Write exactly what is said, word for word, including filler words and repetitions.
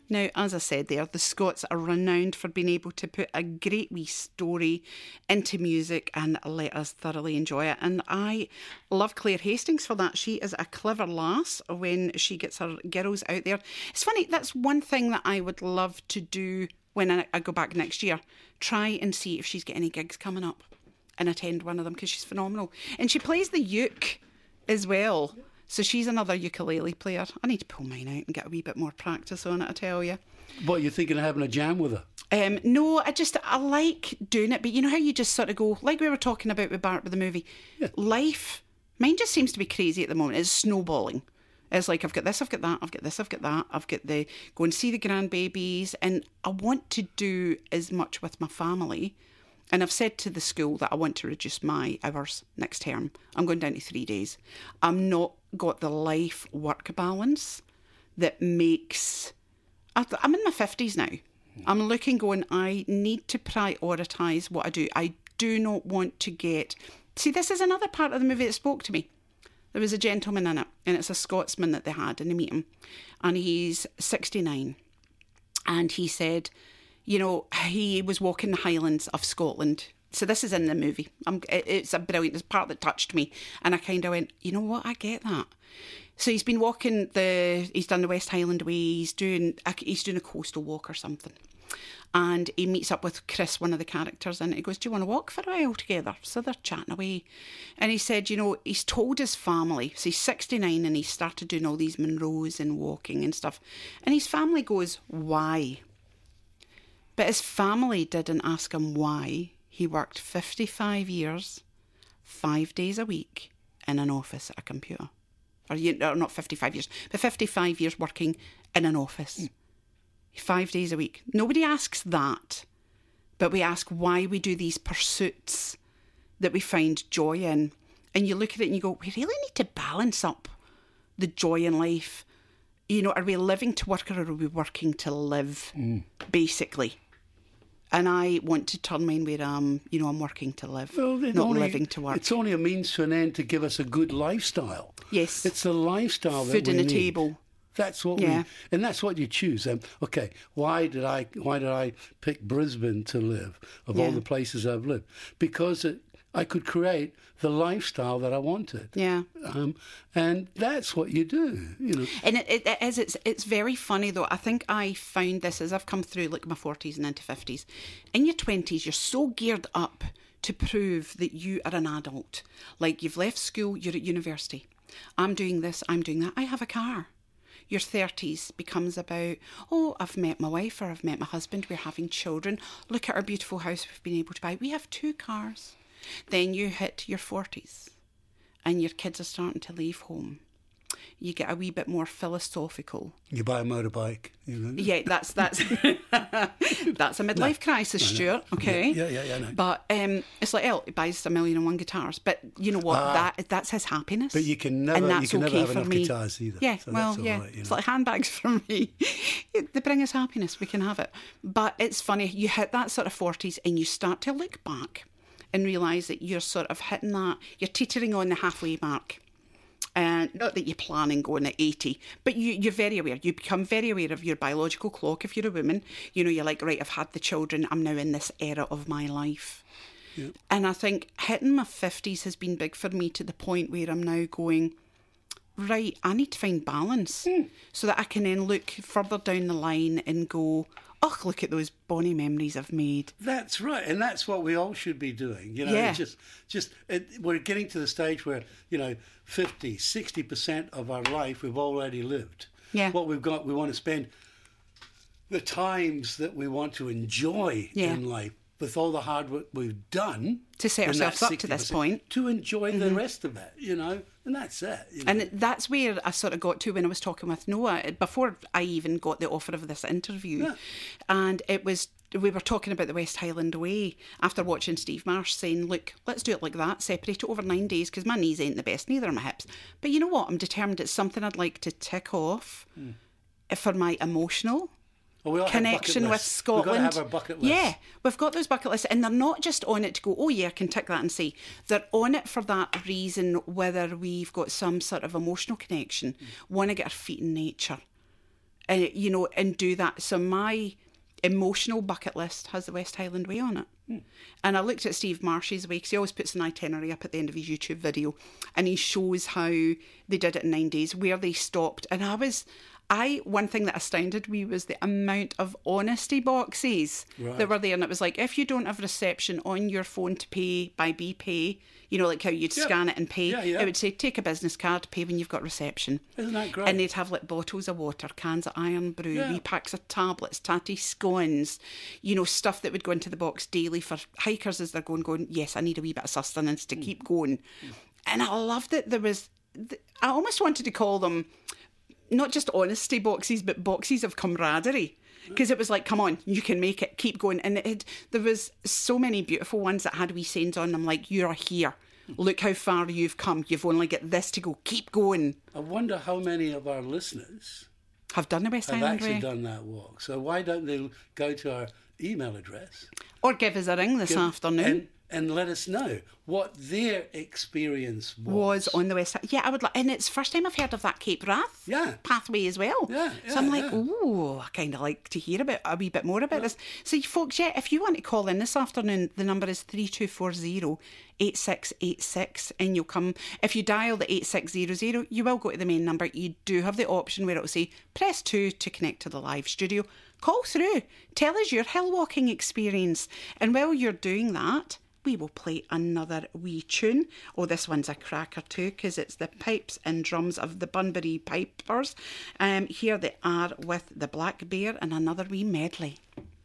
Now, as I said there, the Scots are renowned for being able to put a great wee story into music and let us thoroughly enjoy it. And I love Claire Hastings for that. She is a clever lass when she gets her girls out there. It's funny, that's one thing that I would love to do when I, I go back next year. Try and see if she's got any gigs coming up and attend one of them, because she's phenomenal. And she plays the uke as well. So she's another ukulele player. I need to pull mine out and get a wee bit more practice on it, I tell you. What, you're thinking of having a jam with her? Um, no, I just, I like doing it. But you know how you just sort of go, like we were talking about with Bart with the movie, yeah. Life, mine just seems to be crazy at the moment. It's snowballing. It's like, I've got this, I've got that, I've got this, I've got that. I've got the, go and see the grandbabies. And I want to do as much with my family. And I've said to the school that I want to reduce my hours next term. I'm going down to three days. I'm not got the life-work balance that makes... I'm in my fifties now. I'm looking going, I need to prioritise what I do. I do not want to get... See, this is another part of the movie that spoke to me. There was a gentleman in it, and it's a Scotsman that they had in a meeting, and he's sixty-nine. And he said... You know, he was walking the Highlands of Scotland. So this is in the movie. I'm, it's a brilliant, it's a part that touched me. And I kind of went, you know what, I get that. So he's been walking the, he's done the West Highland Way, he's doing, he's doing a coastal walk or something. And he meets up with Chris, one of the characters, and he goes, do you want to walk for a while together? So they're chatting away. And he said, you know, he's told his family, so he's sixty-nine and he started doing all these Monroes and walking and stuff. And his family goes, why? But his family didn't ask him why he worked fifty-five years, five days a week in an office at a computer. Or, you, or not fifty-five years, but fifty-five years working in an office. Mm. Five days a week. Nobody asks that, but we ask why we do these pursuits that we find joy in. And you look at it and you go, we really need to balance up the joy in life. You know, are we living to work or are we working to live, mm. basically? And I want to turn mine where I'm, you know, I'm working to live, well, not only, living to work. It's only a means to an end to give us a good lifestyle. Yes. It's a lifestyle that Food we on the need. table. That's what yeah. we, and that's what you choose. Um, okay, why did I why did I pick Brisbane to live of yeah. all the places I've lived? Because it, I could create the lifestyle that I wanted. Yeah. Um, and that's what you do, you know. And it, it, it is, it's, it's very funny though. I think I found this as I've come through like my forties and into fifties. In your twenties, you're so geared up to prove that you are an adult. Like you've left school, you're at university. I'm doing this, I'm doing that. I have a car. Your thirties becomes about, oh, I've met my wife or I've met my husband, we're having children. Look at our beautiful house we've been able to buy. We have two cars. Then you hit your forties and your kids are starting to leave home. You get a wee bit more philosophical. You buy a motorbike. You know? Yeah, that's that's that's a midlife no, crisis, Stuart. Okay. Yeah, yeah, yeah. No. But um, it's like, oh, he buys a million and one guitars. But you know what? Ah, that that's his happiness. But you can never, and that's you can okay never have for enough me. guitars either. Yeah, so well, that's yeah. right, you know. It's like handbags for me. They bring us happiness. We can have it. But it's funny. You hit that sort of forties and you start to look back and realise that you're sort of hitting that. You're teetering on the halfway mark. And uh, not that you're planning going at eighty, but you, you're very aware. You become very aware of your biological clock if you're a woman. You know, you're like, right, I've had the children. I'm now in this era of my life. Yep. And I think hitting my fifties has been big for me to the point where I'm now going, right, I need to find balance mm. so that I can then look further down the line and go, oh, look at those bonny memories I've made. That's right, and that's what we all should be doing. You know, yeah. just, just it, we're getting to the stage where, you know, fifty, sixty percent of our life we've already lived. Yeah. What we've got, we want to spend the times that we want to enjoy yeah. in life with all the hard work we've done to set ourselves up to this point, to enjoy mm-hmm. the rest of it, you know, and that's it. You know? And that's where I sort of got to when I was talking with Noah before I even got the offer of this interview, yeah. and it was we were talking about the West Highland Way after watching Steve Marsh saying, look, let's do it like that, separate it over nine days because my knees ain't the best, neither are my hips. But you know what? I'm determined it's something I'd like to tick off mm. for my emotional well, we connection with Scotland. We've got to have our bucket list. Yeah, we've got those bucket lists, and they're not just on it to go, oh yeah, I can tick that and say. They're on it for that reason, whether we've got some sort of emotional connection, mm. want to get our feet in nature, uh, you know, and do that. So my emotional bucket list has the West Highland Way on it. Hmm. And I looked at Steve Marsh's way, because he always puts an itinerary up at the end of his YouTube video, and he shows how they did it in nine days, where they stopped. And I was, I, one thing that astounded me was the amount of honesty boxes right. that were there. And it was like, if you don't have reception on your phone to pay by BPay, you know, like how you'd yeah. scan it and pay, yeah, yeah. it would say, take a business card, pay when you've got reception. Isn't that great? And they'd have like bottles of water, cans of Iron Brew, yeah. wee packs of tablets, tatty scones, you know, stuff that would go into the box daily for hikers as they're going, going, yes, I need a wee bit of sustenance to mm. keep going. Mm. And I loved it. There was, I almost wanted to call them not just honesty boxes, but boxes of camaraderie. Because it was like, come on, you can make it, keep going. And it had, there was so many beautiful ones that had wee sayings on them, like, you're here. Look how far you've come. You've only got this to go. Keep going. I wonder how many of our listeners have done the West have Highland actually Way. done that walk. So why don't they go to our email address? Or give us a ring this give, afternoon. And, and let us know what their experience was. Was on the West Highland. Yeah, I would like, and it's the first time I've heard of that Cape Wrath yeah. pathway as well. Yeah, yeah, so I'm like, yeah. ooh, I kind of like to hear about a wee bit more about yeah. this. So, folks, yeah, if you want to call in this afternoon, the number is three two four zero, eight six eight six, and you'll come. If you dial the eight six zero zero, you will go to the main number. You do have the option where it'll say press two to connect to the live studio. Call through. Tell us your hill walking experience. And while you're doing that, we will play another wee tune. Oh, this one's a cracker too, because it's the pipes and drums of the Bunbury Pipers. Um, here they are with the Black Bear and another wee medley.